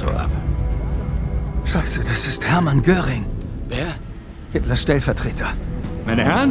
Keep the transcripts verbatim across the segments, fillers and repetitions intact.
Auto ab. Scheiße, das ist Hermann Göring. Wer? Hitlers Stellvertreter. Meine Herren,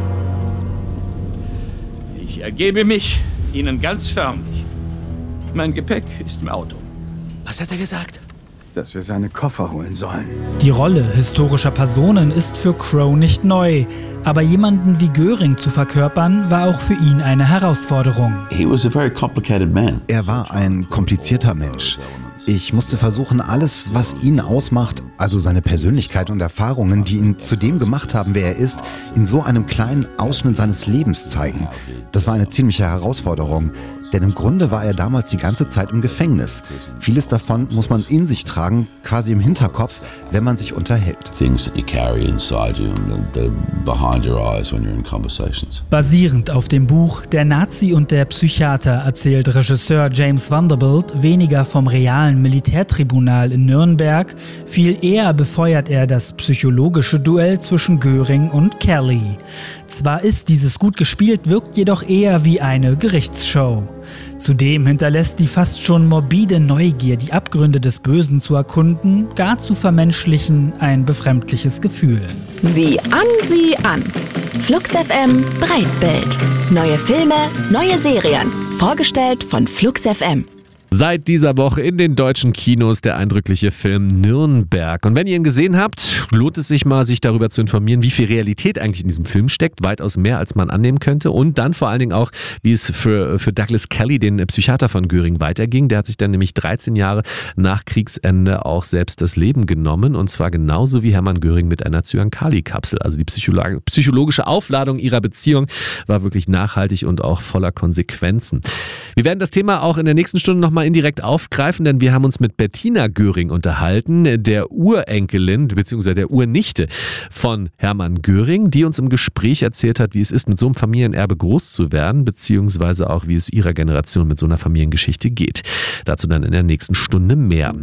ich ergebe mich Ihnen ganz förmlich. Mein Gepäck ist im Auto. Was hat er gesagt? Dass wir seine Koffer holen sollen. Die Rolle historischer Personen ist für Crowe nicht neu. Aber jemanden wie Göring zu verkörpern, war auch für ihn eine Herausforderung. He was a very complicated man. Er war ein komplizierter Mensch. Ich musste versuchen, alles, was ihn ausmacht, also seine Persönlichkeit und Erfahrungen, die ihn zu dem gemacht haben, wer er ist, in so einem kleinen Ausschnitt seines Lebens zeigen. Das war eine ziemliche Herausforderung, denn im Grunde war er damals die ganze Zeit im Gefängnis. Vieles davon muss man in sich tragen, quasi im Hinterkopf, wenn man sich unterhält. Things that you carry inside you and they're behind your eyes when you're in conversations. Basierend auf dem Buch Der Nazi und der Psychiater erzählt Regisseur James Vanderbilt weniger vom realen Militärtribunal in Nürnberg, viel eher befeuert er das psychologische Duell zwischen Göring und Kelly. Zwar ist dieses gut gespielt, wirkt jedoch eher wie eine Gerichtsshow. Zudem hinterlässt die fast schon morbide Neugier, die Abgründe des Bösen zu erkunden, gar zu vermenschlichen, ein befremdliches Gefühl. Sieh an, sieh an. Flux F M Breitbild. Neue Filme, neue Serien. Vorgestellt von Flux F M. Seit dieser Woche in den deutschen Kinos der eindrückliche Film Nürnberg. Und wenn ihr ihn gesehen habt, lohnt es sich mal, sich darüber zu informieren, wie viel Realität eigentlich in diesem Film steckt. Weitaus mehr, als man annehmen könnte. Und dann vor allen Dingen auch, wie es für, für Douglas Kelly, den Psychiater von Göring, weiterging. Der hat sich dann nämlich dreizehn Jahre nach Kriegsende auch selbst das Leben genommen. Und zwar genauso wie Hermann Göring mit einer Zyankali-Kapsel. Also die Psycholo- psychologische Aufladung ihrer Beziehung war wirklich nachhaltig und auch voller Konsequenzen. Wir werden das Thema auch in der nächsten Stunde nochmal indirekt aufgreifen, denn wir haben uns mit Bettina Göring unterhalten, der Urenkelin bzw. der Urnichte von Hermann Göring, die uns im Gespräch erzählt hat, wie es ist, mit so einem Familienerbe groß zu werden, beziehungsweise auch, wie es ihrer Generation mit so einer Familiengeschichte geht. Dazu dann in der nächsten Stunde mehr.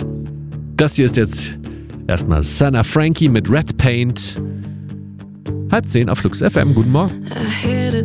Das hier ist jetzt erstmal Sana Frankie mit Red Paint. Halb zehn auf Flux F M. Guten Morgen.